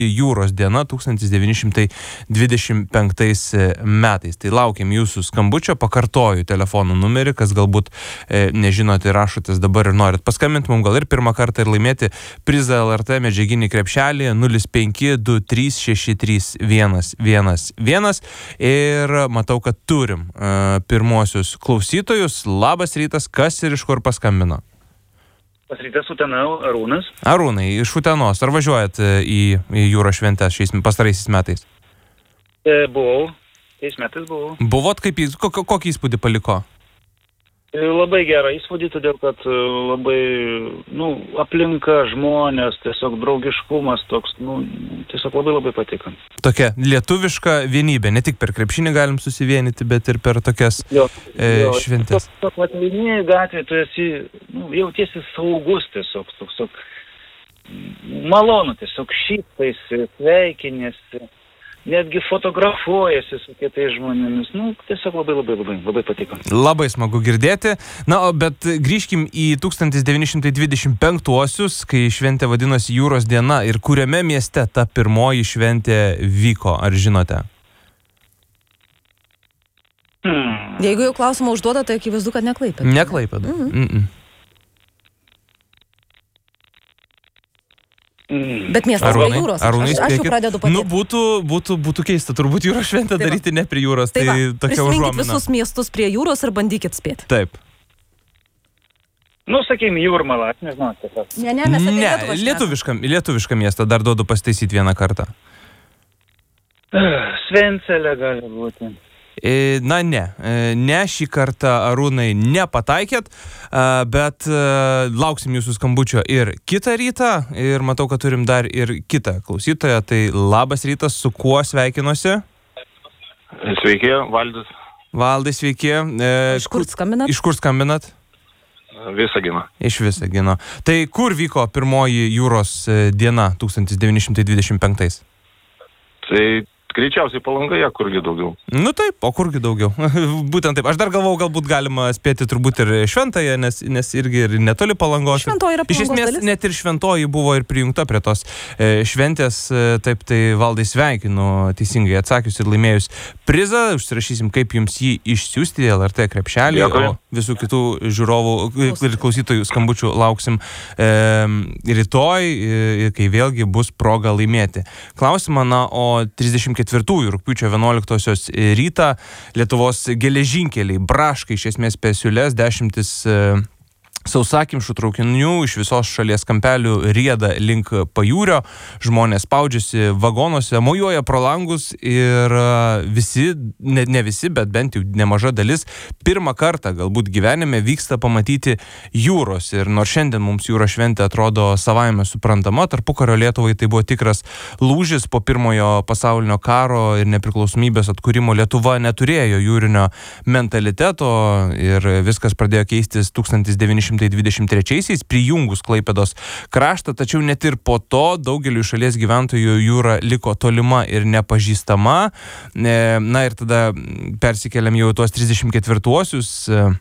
jūros diena 1925 metais. Tai laukiam jūsų skambučio, pakartoju telefono numerį, kas galbūt nežinote, rašotės dabar ir norit paskambinti mums gal ir pirmą kartą ir laimėti prizą LRT medžiaginį krepšelį 0523631111 ir matau, kad turim pirmosius klausytojus. Labas rytas, kas ir iš kur paskambino? Rytas Utena, Arūnas. Arūnai, iš Utenos. Ar važiuojat į jūros šventę šiais pastaraisiais metais? Buvau. Šiais metais buvau. Buvot, kokį įspūdį paliko? Labai gerą įspūdį, todėl kad labai, aplinka, žmonės, tiesiog draugiškumas toks, tiesiog labai patiko. Tokia lietuviška vienybė, ne tik per krepšinį galim susivienyti, bet ir per tokias šventės. Tiesiog atvažinėjai gatvėje, tu esi, jautiesi saugus tiesiog, malonu, tiesiog šypsaisi, sveikinėsi. Netgi fotografuojasi su kitais žmonėmis. Tiesiog labai patiko. Labai smagu girdėti. Bet grįžkim į 1925-uosius, kai šventė vadinosi Jūros diena ir kuriame mieste ta pirmoji šventė vyko, ar žinote? Jeigu jau klausimą užduoda, tai akivaizdu, kad ne Klaipėda. Ne Klaipėda. Bet miestas prie jūros. Aš jau pradedu patėti. Būtų keista, turbūt jūros šventę daryti ne prie jūros. Tai tokia užuomina. Prisiminkit visus miestus prie jūros ir bandykit spėti. Taip. Sakykime, Jūrmala, aš nežinau. Ne, lietuvišką miestą dar duodu pasitaisyti vieną kartą. Svencelė gali būti. Ne šį kartą, Arūnai, nepataikėt, bet lauksim jūsų skambučio ir kitą rytą ir matau, kad turim dar ir kitą klausytoją. Tai labas rytas, su kuo sveikinuosi? Sveiki, Valdis. Valdai, sveiki. Iš kur skambinat? Iš kur skambinat? Visagino. Iš Visagino. Tai kur vyko pirmoji jūros diena 1925? Tai greičiausiai Palangoje, kurgi daugiau. Taip, o kurgi daugiau. Būtent taip. Aš dar galvau, galbūt galima spėti turbūt ir Šventąją, nes irgi ir netoli Palangos. Šventoji yra Palangos dalis. Iš esmės, net ir Šventoji buvo ir prijungta prie tos šventės. Taip, tai Valdai sveikinu teisingai atsakius ir laimėjus prizą. Užsirašysim, kaip jums jį išsiųsti LRT krepšelį. O visų kitų žiūrovų ir klausytojų skambučių lauksim rytoj, kai vėlgi bus proga laimėti. Klausimą, o 34 rugpjūčio 11-osios rytą Lietuvos geležinkeliai braška iš esmės pesiules, dešimtis sausakimšų traukinių iš visos šalies kampelių rieda link pajūrio, žmonės spaudžiasi vagonuose, mojuoja pro langus ir visi, ne visi, bet bent jau nemaža dalis, pirmą kartą galbūt gyvenime vyksta pamatyti jūros. Ir nors šiandien mums jūros šventė atrodo savaime suprantama, tarpukario Lietuvai tai buvo tikras lūžis. Po pirmojo pasaulinio karo ir nepriklausomybės atkūrimo Lietuva neturėjo jūrinio mentaliteto ir viskas pradėjo keistis 1923-aisiais prijungus Klaipėdos kraštą, tačiau net ir po to daugeliu šalies gyventojų jūra liko tolima ir nepažįstama. Ir tada persikeliam jau tuos 34-uosius.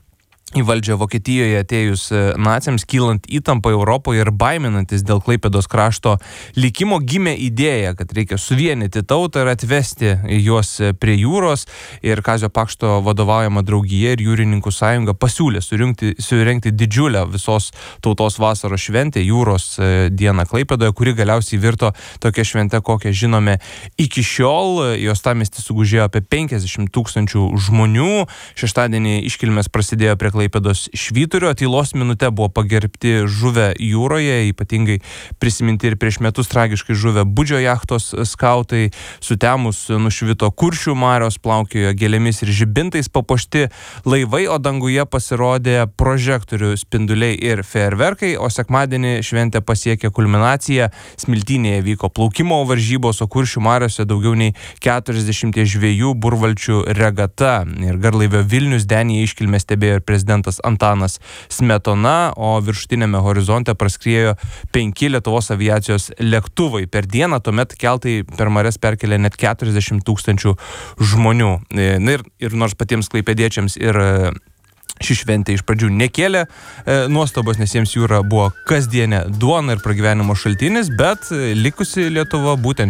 Į valdžią Vokietijoje atėjus naciams, kylant įtampą Europoje ir baiminantis dėl Klaipėdos krašto likimo, gimė idėja, kad reikia suvienyti tautą ir atvesti juos prie jūros. Ir Kazio Pakšto vadovaujama draugija ir jūrininkų sąjunga pasiūlė surengti didžiulę visos tautos vasaros šventę, jūros dieną Klaipėdoje, kuri galiausiai virto tokia šventė, kokią žinome iki šiol. Jos uostamiestį sugužėjo apie 50 000 žmonių. Šeštadienį iškilmės prasidėjo prie Klaipėdos švyturio. Tylos minute buvo pagerbti žuvę jūroje, ypatingai prisiminti ir prieš metus tragiškai žuvę Budžio jachtos skautai. Sutemus nušvito Kuršių marios, plaukiojo gėlėmis ir žibintais papuošti laivai, o danguje pasirodė prožektorių spinduliai ir fejerverkai, o sekmadienį šventė pasiekė kulminaciją. Smiltynėje vyko plaukimo varžybos, o Kuršių mariose daugiau nei 40 žvejų burvalčių regata. Ir garlaivio Vilnius denyje iškilmę stebėjo ir prezidentas Antanas Smetona, o viršutinėme horizonte praskriejo 5 Lietuvos aviacijos lėktuvai per dieną. Tuomet keltai per marias perkelė net 40 000 žmonių. Ir nors patiems klaipėdiečiams ir ši šventė iš pradžių nekėlė nuostabos, nes jiems jūra buvo kasdienė duona ir pragyvenimo šaltinis, bet likusi Lietuva būtent